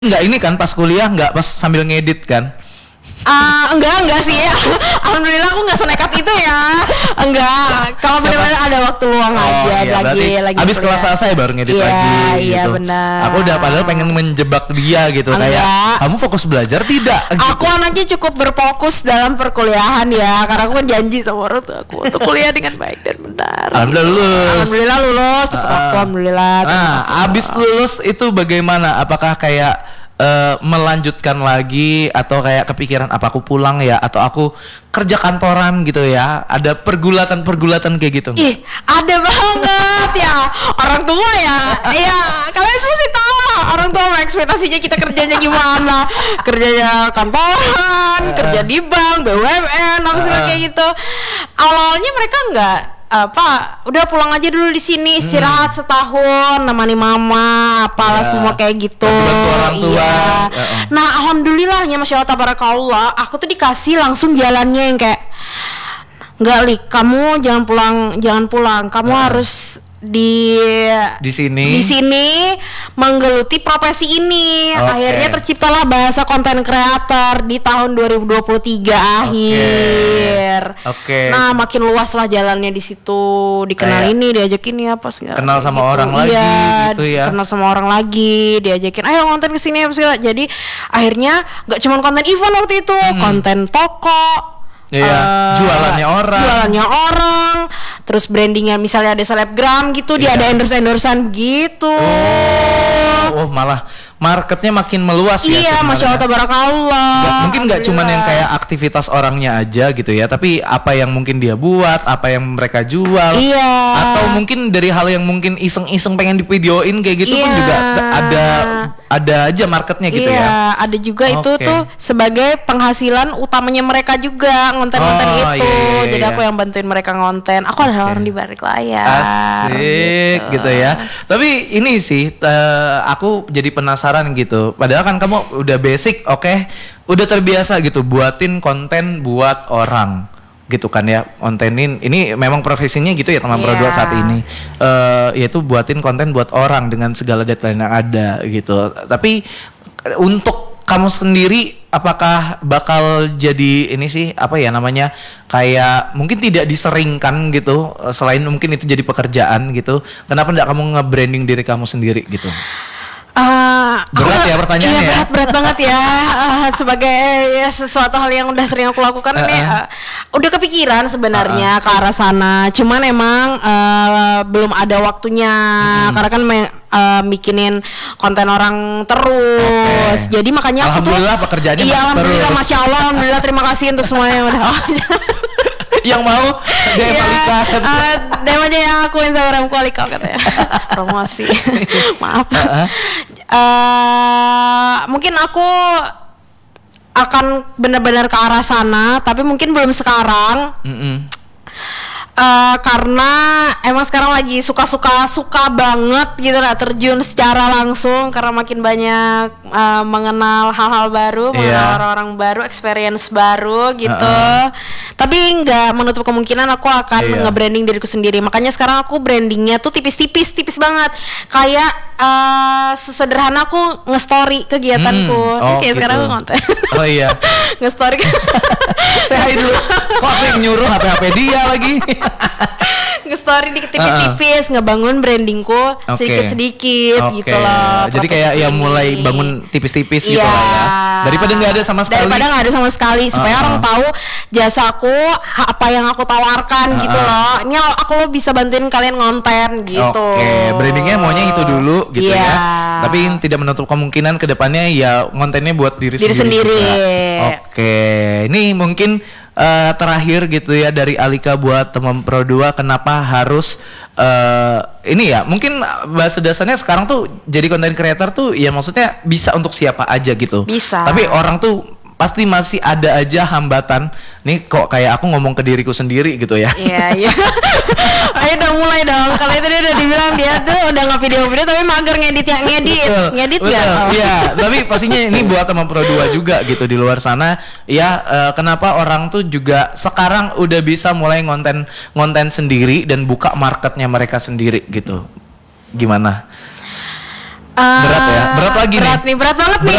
Enggak ini kan pas kuliah, enggak pas sambil ngedit kan? Enggak sih. Alhamdulillah aku nggak senekat itu ya. Enggak. Kalau benar-benar ada waktu luang aja iya, lagi abis kelas selesai baru ngedit lagi. Iya gitu. benar. Aku udah padahal pengen menjebak dia gitu. Kayak kamu fokus belajar tidak? Gitu. Aku anaknya cukup berfokus dalam perkuliahan ya, karena aku kan janji sama orang tua aku untuk kuliah dengan baik dan benar. Alhamdulillah lulus. Alhamdulillah. Nah, abis lulus itu bagaimana? Apakah kayak melanjutkan lagi atau kayak kepikiran apa aku pulang ya atau aku kerja kantoran gitu ya, ada pergulatan kayak gitu? Ih, ada banget ya orang tua ya. Iya, kalian pasti tahu lah orang tua ekspektasinya kita kerjanya gimana, kerjanya kantoran, kerja di bank, BUMN, apa sih kayak gitu. Awalnya mereka udah pulang aja dulu di sini istirahat setahun, nemani mama, apalah semua kayak gitu. Iya. Nah, alhamdulillahnya masya Allah tabarakallah, aku tuh dikasih langsung jalannya yang kayak enggak Lik, kamu jangan pulang, kamu harus di sini menggeluti profesi ini. Akhirnya terciptalah bahasa konten kreator di tahun 2023 akhir. Nah, makin luas lah jalannya di situ, dikenal ini, diajakin ini apa segala. Kenal sama gitu. Orang lagi gitu ya. Kenal sama orang lagi, diajakin ayo konten kesini apa segala. Jadi akhirnya nggak cuma konten event waktu itu, konten toko. Iya, jualannya orang, terus brandingnya misalnya ada selebgram gitu, dia ada endorse-endorsean gitu. Malah marketnya makin meluas ya. Iya, masya Allah tabarakallah. Mungkin nggak cuman yang kayak aktivitas orangnya aja gitu ya, tapi apa yang mungkin dia buat, apa yang mereka jual. Iya. Atau mungkin dari hal yang mungkin iseng-iseng pengen divideoin kayak gitu pun juga ada aja marketnya gitu ya. Iya, ada juga itu tuh sebagai penghasilan utamanya mereka juga ngonten-ngonten itu. Jadi aku yang bantuin mereka ngonten. Aku adalah orang di balik layar. Asik gitu ya. Tapi ini sih aku jadi penasaran gitu. Padahal kan kamu udah basic, udah terbiasa gitu buatin konten buat orang gitu kan ya, kontenin ini memang profesinya gitu ya teman Pro 2 saat ini, yaitu buatin konten buat orang dengan segala deadline yang ada gitu. Tapi untuk kamu sendiri apakah bakal jadi ini sih apa ya namanya, kayak mungkin tidak diseringkan gitu, selain mungkin itu jadi pekerjaan gitu, kenapa enggak kamu nge-branding diri kamu sendiri gitu? Berat ya pertanyaannya. Iya, berat banget ya. Sebagai sesuatu hal yang udah sering aku lakukan ini udah kepikiran sebenarnya ke arah sana. Cuman emang belum ada waktunya karena kan bikinin konten orang terus. Jadi makanya aku tuh alhamdulillah pekerjaannya alhamdulillah, masya Allah, alhamdulillah, terima kasih untuk semuanya yang udah yang mau DM Alika. DM aja ya, aku Instagramku Alika katanya. Promosi. Maaf. Mungkin aku akan benar-benar ke arah sana, tapi mungkin belum sekarang. Karena emang sekarang lagi suka banget gitu lah terjun secara langsung, karena makin banyak mengenal hal-hal baru, mengenal orang-orang baru, experience baru gitu. Tapi nggak menutup kemungkinan aku akan nge-branding diriku sendiri. Makanya sekarang aku brandingnya tuh tipis banget. Kayak sesederhana aku nge-story kegiatanku. Kayak gitu. Sekarang aku konten. Oh iya. Nge-story. Saya dulu. Kok aku yang nyuruh HP dia lagi? Nge-story dikit tipis-tipis, ngebangun brandingku sedikit-sedikit gitu loh. Jadi kayak ya mulai bangun tipis-tipis gitu lah ya. Daripada nggak ada sama sekali. Supaya orang tahu jasaku, apa yang aku tawarkan gitu loh. Ini aku bisa bantuin kalian ngonten gitu. Brandingnya maunya itu dulu gitu ya. Tapi tidak menutup kemungkinan kedepannya ya kontennya buat diri sendiri. Ini mungkin terakhir gitu ya dari Alika buat teman Pro 2, kenapa harus ini ya, mungkin bahasa dasarnya sekarang tuh jadi content creator tuh ya maksudnya bisa untuk siapa aja gitu. Bisa. Tapi orang tuh pasti masih ada aja hambatan. Nih kok kayak aku ngomong ke diriku sendiri gitu ya. Iya. Ayo udah mulai dong. Kalau itu dia udah dibilang dia tuh udah nggak video tapi mager ngedit ya. Iya. Tapi pastinya ini buat teman Pro 2 juga gitu di luar sana. Ya kenapa orang tuh juga sekarang udah bisa mulai ngonten sendiri dan buka marketnya mereka sendiri gitu. Gimana? Berat ya, berat lagi berat nih, berat banget nih.